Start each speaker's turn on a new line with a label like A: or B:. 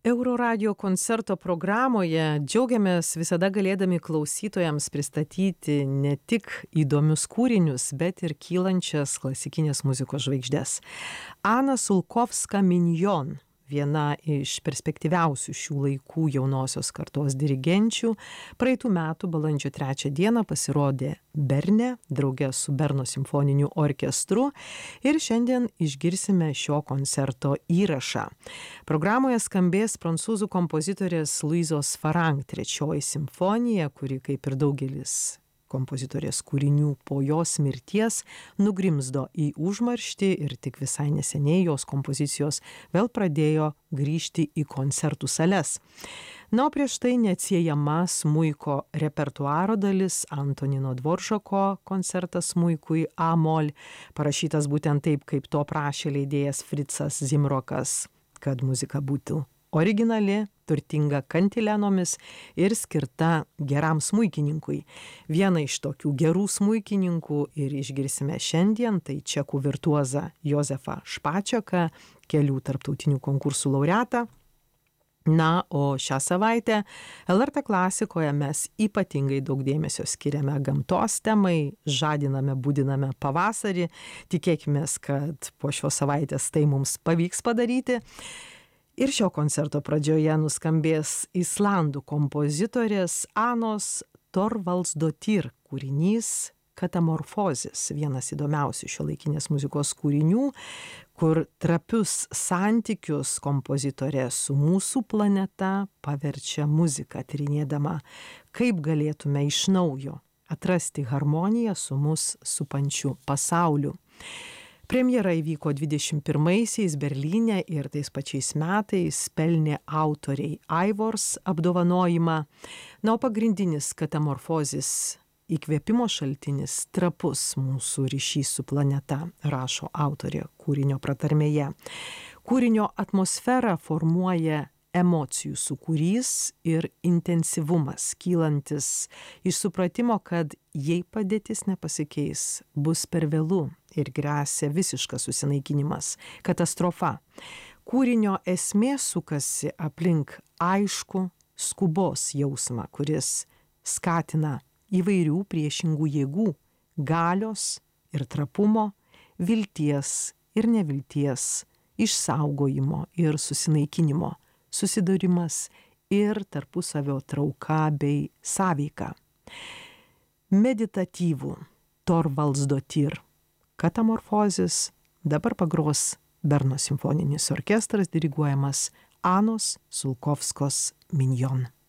A: Euroradio koncerto programoje džiaugiamės visada galėdami klausytojams pristatyti ne tik įdomius kūrinius, bet ir kylančias klasikinės muzikos žvaigždes. Ana Sulkovska-Minjon, viena iš perspektyviausių šių laikų jaunosios kartos dirigenčių, praeitų metų balandžio 3 dieną pasirodė Berne drauge su Berno simfoniniu orkestru ir šiandien išgirsime šio koncerto įrašą. Programoje skambės prancūzų kompozitorės Luizos Farang 3 simfonija, kuri, kaip ir daugelis kompozitorės kūrinių po jos mirties, nugrimzdo į užmarštį ir tik visai neseniai jos kompozicijos vėl pradėjo grįžti į koncertų sales. Na, o prieš tai neatsiejama smuiko repertuaro dalis Antonino Dvoržako koncertas smuikui A-mol, parašytas būtent taip, kaip to prašė leidėjas Fritzas Zimrokas, kad muzika būtų originali, turtinga kantilenomis ir skirta geram smuikininkui. Vieną iš tokių gerų smuikininkų ir išgirsime šiandien, tai čekų virtuozą Jozefą Špačeką, kelių tarptautinių konkursų laureatą. Na, o šią savaitę LRT klasikoje mes ypatingai daug dėmesio skiriame gamtos temai, žadiname, budiname pavasarį. Tikėkime, kad po šios savaitės tai mums pavyks padaryti. Ir šio koncerto pradžioje nuskambės islandų kompozitorės Anos Torvaldsdottir kūrinys Katamorfozis, vienas įdomiausių šiuolaikinės muzikos kūrinių, kur trapius santykius kompozitorė su mūsų planeta paverčia muziką, tyrinėdama, kaip galėtume iš naujo atrasti harmoniją su mus supančiu pasauliu. Premjera įvyko 21-aisiais Berlyne ir tais pačiais metais pelnė autoriai Aivors apdovanojimą. Na, o pagrindinis Katamorfozis įkvėpimo šaltinis trapus mūsų ryšys su planeta, rašo autorė kūrinio pratarmėje. Kūrinio atmosferą formuoja emocijų sūkurys ir intensyvumas, kylantis iš supratimo, kad jei padėtis nepasikeis, bus per vėlu ir gresia visiškas susinaikinimas, katastrofa. Kūrinio esmė sukasi aplink aišku skubos jausmą, kuris skatina įvairių priešingų jėgų, galios ir trapumo, vilties ir nevilties, išsaugojimo ir susinaikinimo, susidūrimas ir tarpusavio trauka bei sąveika. Meditatyvų Torvaldsdottir Katamorfozis dabar pagros Berno simfoninis orkestras diriguojamas Anos Sulkovskos-Minjon.